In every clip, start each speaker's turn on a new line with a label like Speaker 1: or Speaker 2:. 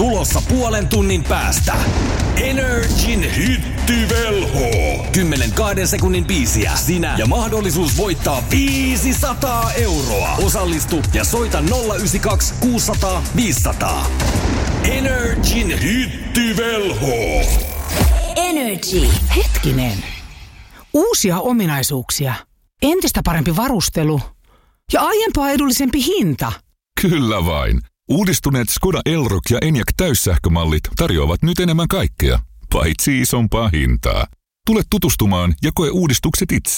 Speaker 1: tulossa puolen tunnin päästä. Energin hittivelho. 10 sekunnin biisiä, sinä ja mahdollisuus voittaa 500 €. Osallistu ja soita 092 600 500. Energin hittivelho.
Speaker 2: Energy.
Speaker 3: Hetkinen. Uusia ominaisuuksia, entistä parempi varustelu ja aiempaa edullisempi hinta.
Speaker 4: Kyllä vain. Uudistuneet Skoda Elroq ja Enyaq täyssähkömallit tarjoavat nyt enemmän kaikkea, paitsi isompaa hintaa. Tule tutustumaan ja koe uudistukset itse.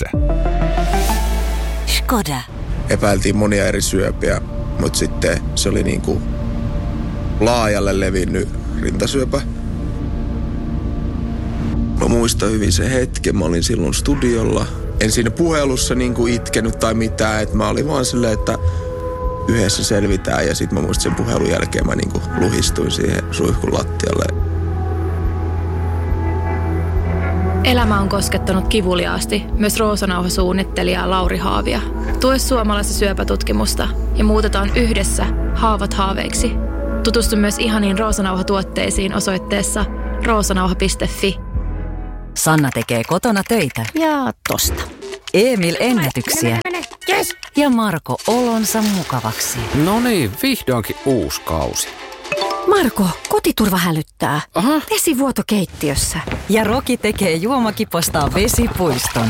Speaker 2: Skoda.
Speaker 5: Epäiltiin monia eri syöpiä, mutta sitten se oli niinku laajalle levinnyt rintasyöpä. Mä muistan hyvin sen hetken. Mä olin silloin studiolla. En siinä puhelussa niinku itkenyt tai mitään. Et mä olin vaan silleen, että yhdessä selvitään. Ja sit mä muistin sen puhelun jälkeen mä niinku luhistuin siihen suihkun lattialle.
Speaker 6: Elämä on koskettanut kivuliaasti myös Roosanauha-suunnittelijaa Lauri Haavia. Tue suomalaista syöpätutkimusta ja muutetaan yhdessä haavat haaveiksi. Tutustu myös ihaniin Roosanauha-tuotteisiin osoitteessa roosanauha.fi.
Speaker 2: Sanna tekee kotona töitä.
Speaker 6: Ja tosta.
Speaker 2: Emil ennätyksiä.
Speaker 6: Yes.
Speaker 2: Ja Marko olonsa mukavaksi.
Speaker 7: No niin, vihdoinkin uusi kausi.
Speaker 8: Marko, kotiturva hälyttää.
Speaker 7: Aha.
Speaker 8: Vesivuoto keittiössä.
Speaker 2: Ja Roki tekee juomakipostaan vesipuiston.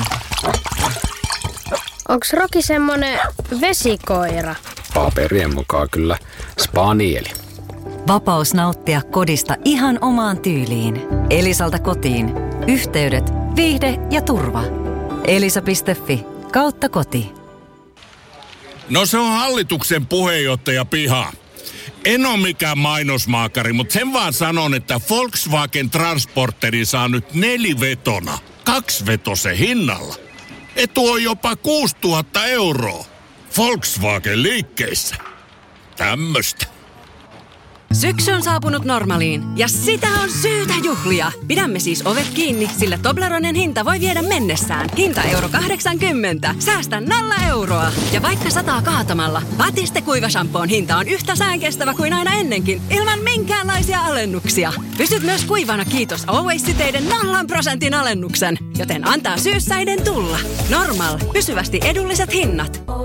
Speaker 9: Onks Roki semmonen vesikoira?
Speaker 7: Paperien mukaan kyllä spanieli.
Speaker 2: Vapaus nauttia kodista ihan omaan tyyliin. Elisalta kotiin. Yhteydet, viihde ja turva. Elisa.fi/koti.
Speaker 10: No se on hallituksen puheenjohtaja piha. En ole mikään mainosmaakari, mutta sen vaan sanon, että Volkswagen Transporteri saa nyt 4-vetona 2-vetosen hinnalla. Etu on jopa 6 000 €. Volkswagen liikkeissä. Tämmöstä.
Speaker 8: Syksy on saapunut Normaliin ja sitä on syytä juhlia. Pidämme siis ovet kiinni, sillä Tobleronen hinta voi viedä mennessään. Hinta €80. Säästä 0 €. Ja vaikka sataa kaatamalla, Batiste kuivashampoon hinta on yhtä säänkestävä kuin aina ennenkin, ilman minkäänlaisia alennuksia. Pysyt myös kuivana kiitos Always-siteiden 0% alennuksen, joten antaa syyssäiden tulla. Normal. Pysyvästi edulliset hinnat.